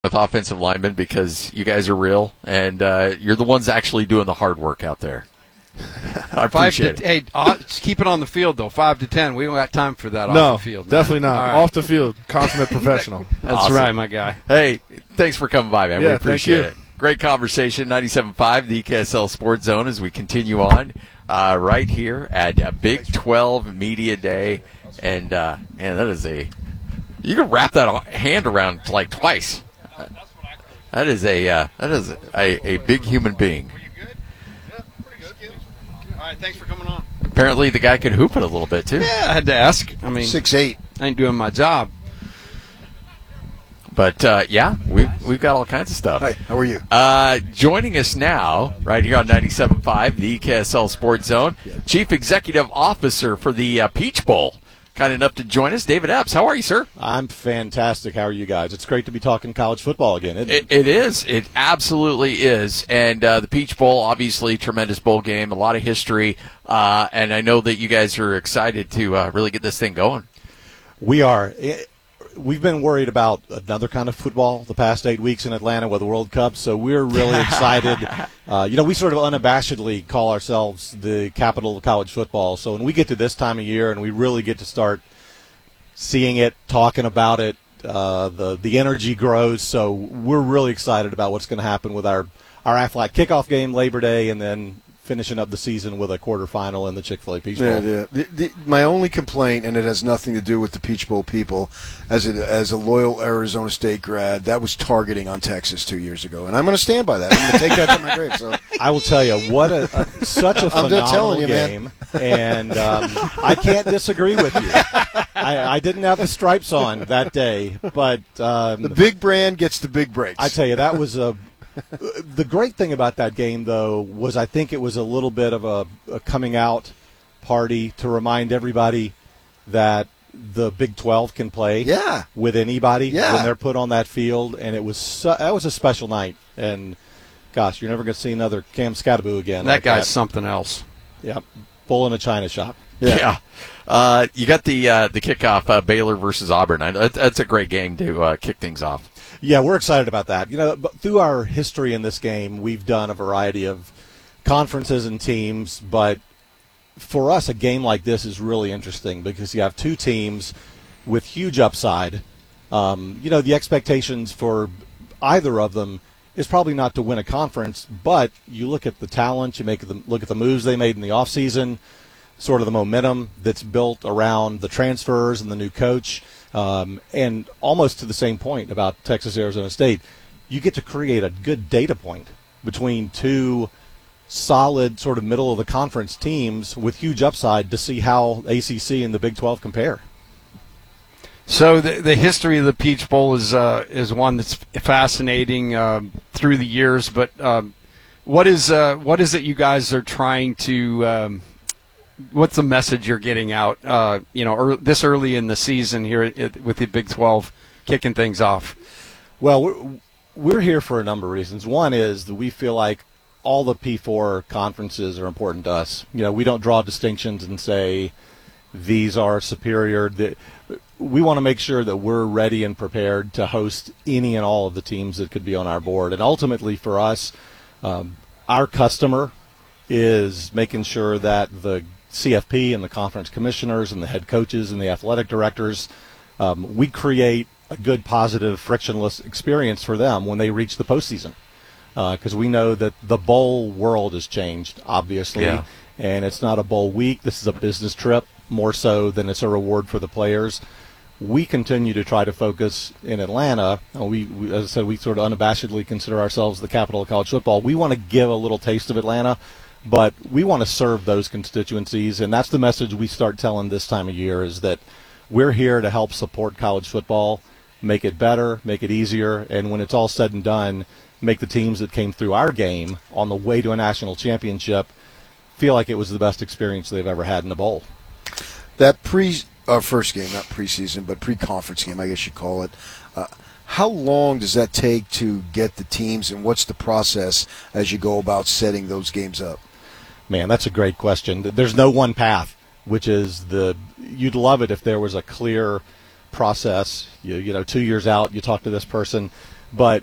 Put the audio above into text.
with offensive linemen because you guys are real, and you're the ones actually doing the hard work out there. I appreciate it. Hey, just keep it on the field, though, 5 to 10. We don't got time for that off the field. No, definitely not. Right. Off the field, consummate professional. That's Awesome. right, my guy. Hey, thanks for coming by, man. Yeah, We appreciate thank it. Great conversation. 97.5, the EKSL Sports Zone, as we continue on right here at Big 12 Media Day. And, man, that is you can wrap that hand around like twice. That is a big human being. All right, thanks for coming on. Apparently the guy could hoop it a little bit, too. Yeah, I had to ask. I mean, 6'8". I ain't doing my job. But, yeah, we've got all kinds of stuff. Hi, how are you? Joining us now, right here on 97.5, the EKSL Sports Zone, Chief Executive Officer for the Peach Bowl. Kind enough to join us, David Epps. How are you, sir? I'm fantastic. How are you guys? It's great to be talking college football again, isn't it? It is. It absolutely is. And the Peach Bowl, obviously, tremendous bowl game, a lot of history. And I know that you guys are excited to really get this thing going. We are. We've been worried about another kind of football the past 8 weeks in Atlanta with the World Cup, so we're really excited. We sort of unabashedly call ourselves the capital of college football. So when we get to this time of year and we really get to start seeing it, talking about it, the energy grows. So we're really excited about what's going to happen with our Aflac kickoff game Labor Day, and then finishing up the season with a quarterfinal in the Chick-fil-A Peach Bowl. Yeah. My only complaint, and it has nothing to do with the Peach Bowl people, as a loyal Arizona State grad, that was targeting on Texas 2 years ago, and I'm going to stand by that. I'm going to take that to my grave. So I will tell you, what such a phenomenal you, game, and I can't disagree with you. I didn't have the stripes on that day, but the big brand gets the big breaks. I tell you, that was the great thing about that game, though, was I think it was a little bit of a coming out party to remind everybody that the Big 12 can play with anybody when they're put on that field, and that was a special night. And gosh, you're never going to see another Cam Scattaboo again. That guy's something else. Yeah, bull in a china shop. Yeah. You got the kickoff, Baylor versus Auburn. That's a great game to kick things off. Yeah, we're excited about that. But through our history in this game, we've done a variety of conferences and teams, but for us, a game like this is really interesting because you have two teams with huge upside. The expectations for either of them is probably not to win a conference, but you look at the talent, look at the moves they made in the offseason, sort of the momentum that's built around the transfers and the new coach. And almost to the same point about Texas Arizona State, you get to create a good data point between two solid sort of middle of the conference teams with huge upside to see how ACC and the Big 12 compare. So the history of the Peach Bowl is one that's fascinating through the years. But what is it you guys are trying to? What's the message you're getting out, this early in the season here with the Big 12 kicking things off? Well, we're here for a number of reasons. One is that we feel like all the P4 conferences are important to us. We don't draw distinctions and say these are superior. We want to make sure that we're ready and prepared to host any and all of the teams that could be on our board. And ultimately for us, our customer is making sure that the CFP and the conference commissioners and the head coaches and the athletic directors, we create a good, positive, frictionless experience for them when they reach the postseason. Because we know that the bowl world has changed, obviously, and it's not a bowl week. This is a business trip more so than it's a reward for the players. We continue to try to focus in Atlanta. We as I said, we sort of unabashedly consider ourselves the capital of college football. We want to give a little taste of Atlanta, but we want to serve those constituencies, and that's the message we start telling this time of year, is that we're here to help support college football, make it better, make it easier, and when it's all said and done, make the teams that came through our game on the way to a national championship feel like it was the best experience they've ever had in a bowl. That first game, not preseason, but pre-conference game, I guess you'd call it, how long does that take to get the teams, and what's the process as you go about setting those games up? Man, that's a great question. There's no one path, which is you'd love it if there was a clear process. 2 years out, you talk to this person. But